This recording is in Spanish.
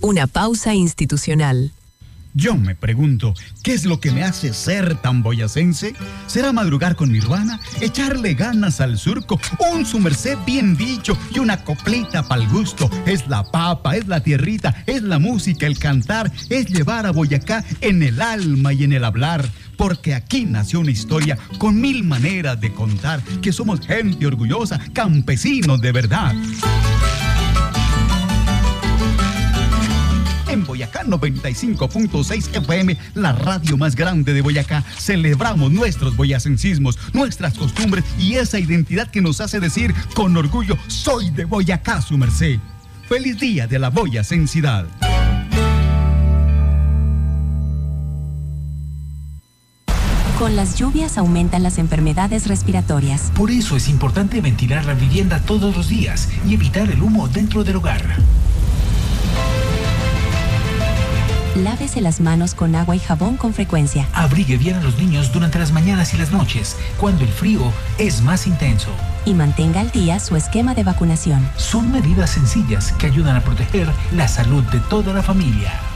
Una pausa institucional. Yo me pregunto, ¿qué es lo que me hace ser tan boyacense? ¿Será madrugar con Nirvana? ¿Echarle ganas al surco? ¿Un su merced bien dicho y una coplita pa'l gusto? Es la papa, es la tierrita, es la música, el cantar, es llevar a Boyacá en el alma y en el hablar. Porque aquí nació una historia con 1000 maneras de contar, que somos gente orgullosa, campesinos de verdad. En Boyacá 95.6 FM, la radio más grande de Boyacá, celebramos nuestros boyacencismos, nuestras costumbres y esa identidad que nos hace decir con orgullo, soy de Boyacá, su merced. ¡Feliz día de la boyacensidad! Con las lluvias aumentan las enfermedades respiratorias. Por eso es importante ventilar la vivienda todos los días y evitar el humo dentro del hogar. Lávese las manos con agua y jabón con frecuencia. Abrigue bien a los niños durante las mañanas y las noches, cuando el frío es más intenso. Y mantenga al día su esquema de vacunación. Son medidas sencillas que ayudan a proteger la salud de toda la familia.